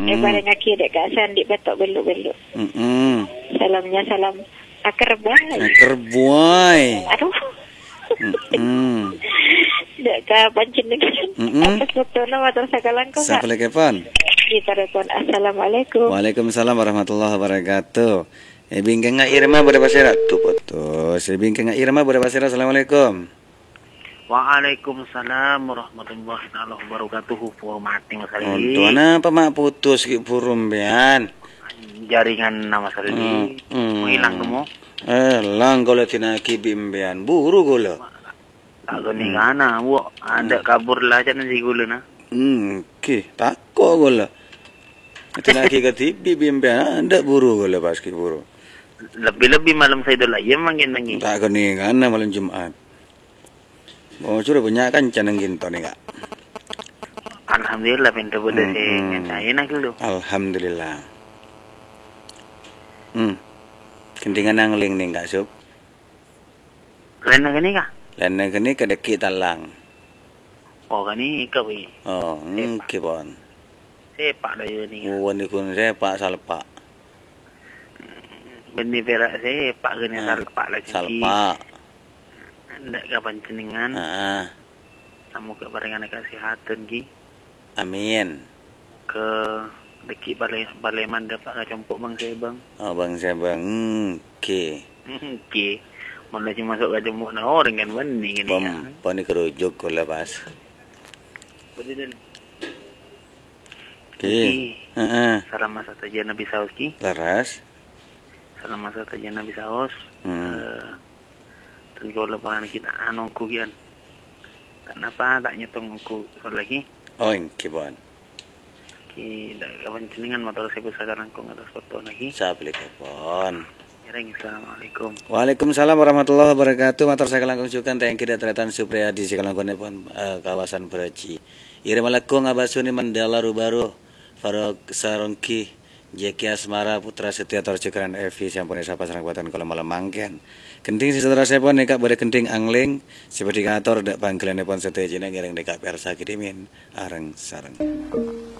Daripada ngaki dek Kak San di Batok beluk-beluk. Salamnya salam akerbai. Akerbai. Aduh. Dek Kak pancen dengan. Atas foto nama terus sakalan kok. Siapa lagi pon? Di telepon. Assalamualaikum. Waalaikumsalam warahmatullahi wabarakatuh. Bingkang Irma berbasira tu putus. Bingkang Irma berbasira. Assalamualaikum. Waalaikumsalam warahmatullahi wabarakatuh. Formating sekali. Tuana apa mak putus ki burum bean? Jaringan nama sekali. Menghilang temu. Lang gola tinaki bimbean buru gola. Tak gini kana bu. Ada kabur lah jangan si gula na. Ki takko gola. Tinaki katibi bimbean ada buru gola paski buru. Lebih-lebih malam saya dulu ya mangin. Tak gini kana malam Jumat. Oh, sudah banyak kan canang ginto nih kak. Alhamdulillah pintu boleh saya enak dulu. Alhamdulillah. Kentingan angling nih kak Sup. Lena gini kah? Lena gini kedeki talang. Oh gini ikaw eh. Oh, kipon. Sepak dah yun ni. Uwan ikun sepak salpak. Benih perak sepak gini salpak lagi. Salpak. Ndak kapan ceningan. Namu ke barengan kesehatan ki. Amin. Ke deki baleman dapat campur bang sebang. Oh bang sebang. Ke. Ke. Mana cuma masuk ke jemuk na orang kan bening ni. Poni kerujuk ko lepas. Betul. Ke. Salam masa saja Nabi Saus ki. Laras. Salam masa saja Nabi Saus. Kalau lepas kita anongku kian, kenapa tak nyetong aku lagi? Oh, kibon. Kita kawan ceningan motor saya sekarang kau atas foto lagi. Siapa lagi kibon? Assalamualaikum. Waalaikumsalam warahmatullahi wabarakatuh. Motor saya kelangkung cukan tayang kita terletan Supriyadi si kelangkung pun kawasan Beraci. Irimalakung abasuni Mandala Rubaru Farok Sarongki. Jeki Asmara Putra Setia Torcekran Evi Sampun Esa Pasarang Kuatan Kalau Malam Mangken. Kenting si saudara saya pun nekak pada kenting angling seperti kantor dak panggilan pun setia jina gereng dekak persa kidimin areng sareng.